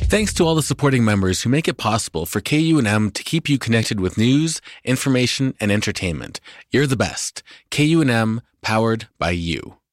Thanks to all the supporting members who make it possible for KUNM to keep you connected with news, information, and entertainment. You're the best. KUNM, powered by you.